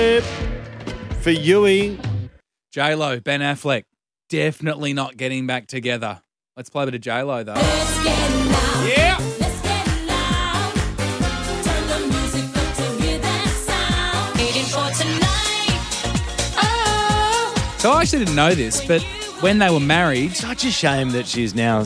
For Yui. J-Lo, Ben Affleck, definitely not getting back together. Let's play a bit of J-Lo, though. Let's get loud. Yeah. Let's get loud. Turn the music up to hear that sound. Waiting for tonight. Oh. So I actually didn't know this, but when they were married, Such a shame that she's now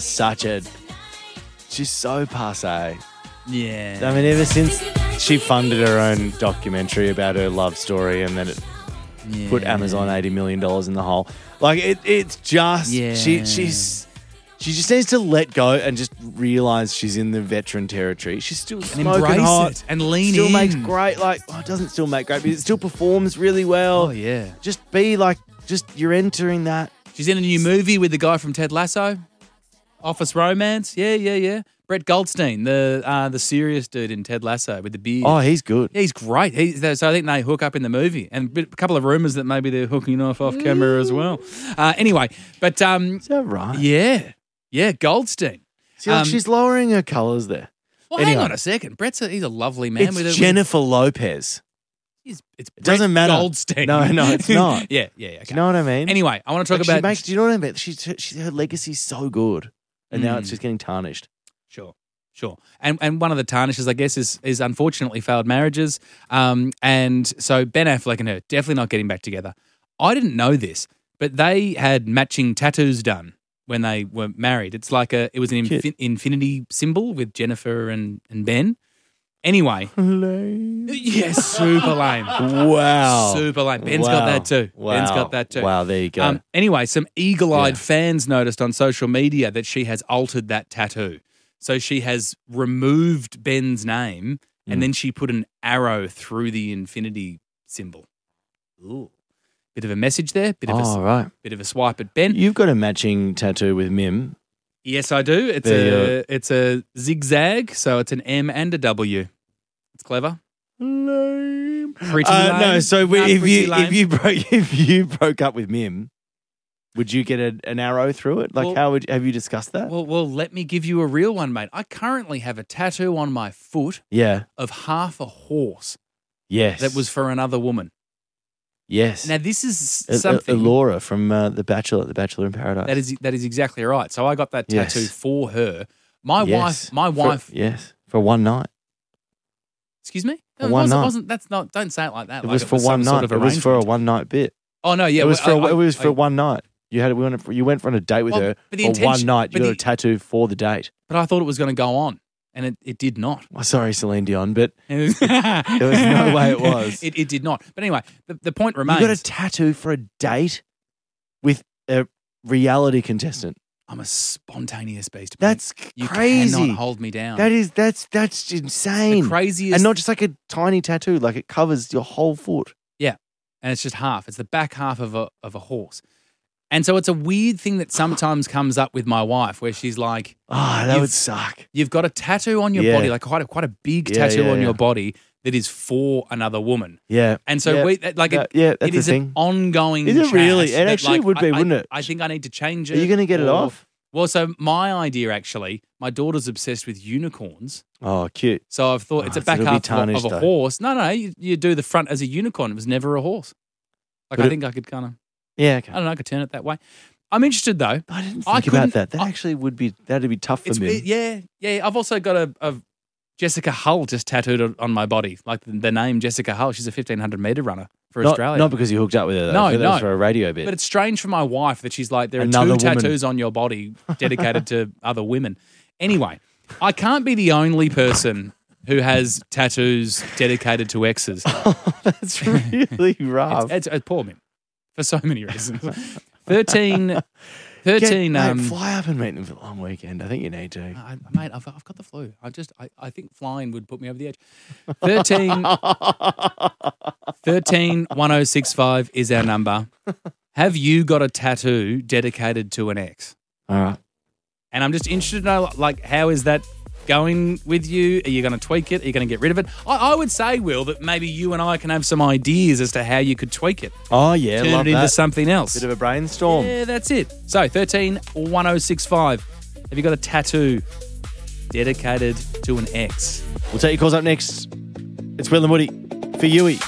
she's so passé. yeah. I mean, ever since she funded her own documentary about her love story and then it put Amazon $80 million in the hole. Like, it's just, she just needs to let go and just realise she's in the veteran territory. She's still smoking embrace hot. it and lean still in. makes great, it doesn't still make great, but it still performs really well. Oh, yeah. Just be you're entering that. She's in a new movie with the guy from Ted Lasso, Office Romance. Yeah. Brett Goldstein, the serious dude in Ted Lasso with the beard. Oh, he's good. Yeah, he's great. So I think they hook up in the movie, and a couple of rumours that maybe they're hooking off camera as well. Anyway, but Is that right? yeah, Goldstein. See, she's lowering her colours there. Well, Anyway. hang on a second. He's a lovely man. It's Jennifer Lopez. It's It doesn't Brett matter. Goldstein. No, it's not. yeah. Okay. Do you know what I mean? Anyway, I want to talk Like, about. do you know what I mean? Her legacy's so good, and now it's just getting tarnished. Sure. And one of the tarnishes, I guess, is unfortunately failed marriages. And so Ben Affleck and her definitely not getting back together. I didn't know this, but they had matching tattoos done when they were married. It was an infinity symbol with Jennifer and Ben. Anyway. Lame. Yes, super lame. Wow. Super lame. Ben's got that too. Ben's got that too. Wow, there you go. Anyway, some eagle-eyed fans noticed on social media that she has altered that tattoo. So she has removed Ben's name and then she put an arrow through the infinity symbol. Ooh. Bit of a message there. Bit of a swipe at Ben. You've got a matching tattoo with Mim. Yes, I do. It's a zigzag, so it's an M and a W. It's clever. Lame. Pretty lame. No, so pretty lame. if you broke up with Mim, would you get an arrow through it? Like, have you discussed that? Well, let me give you a real one, mate. I currently have a tattoo on my foot of half a horse. Yes. That was for another woman. Yes. Now, this is something. Laura from The Bachelor in Paradise. That is exactly right. So I got that tattoo for her. My wife. Yes, for one night. Excuse me? For one night. Don't say it like that. It was for one night. It was for a one night bit. Oh, no, yeah. It was for one night. You went on a date with her for one night. You got a tattoo for the date. But I thought it was going to go on, and it did not. Well, sorry, Celine Dion, but there was no way it was. It did not. But anyway, the point remains. You got a tattoo for a date with a reality contestant. I'm a spontaneous beast. That's you crazy. You cannot hold me down. That's insane. The craziest. And not just like a tiny tattoo, like it covers your whole foot. Yeah. And it's just half. It's the back half of a horse. And so it's a weird thing that sometimes comes up with my wife where she's like, that would suck. You've got a tattoo on your body, like quite a big tattoo on your body that is for another woman. Yeah. And so it is an ongoing Is it chat really? It that, actually would be, wouldn't it? I think I need to change it. Are you going to get it off? Well, so my idea actually, my daughter's obsessed with unicorns. Oh, cute. So I've thought it's a back half of a horse. No, you do the front as a unicorn. It was never a horse. Like I think I could kind of... Yeah, okay. I don't know. I could turn it that way. I'm interested though. I didn't think about that. That actually that'd be tough for me. Yeah. I've also got a Jessica Hull just tattooed on my body, like the name Jessica Hull. She's a 1,500 meter runner for Australia. Not because you hooked up with her. Though. No, for a radio bit. But it's strange for my wife that she's like, there are two tattoos on your body dedicated to other women. Anyway, I can't be the only person who has tattoos dedicated to exes. That's really rough. It's poor me. For so many reasons. 13 mate, fly up and meet them for a long weekend. I think you need to. Mate, I've got the flu. I think flying would put me over the edge. 131065 is our number. Have you got a tattoo dedicated to an ex? All right. And I'm just interested to know, like, how is that going with you? Are you going to tweak it? Are you going to get rid of it? I would say, Will, that maybe you and I can have some ideas as to how you could tweak it. Oh, yeah. Turn it into something else. Bit of a brainstorm. Yeah, that's it. So, 131065. Have you got a tattoo dedicated to an ex? We'll take your calls up next. It's Will and Woody for Yui.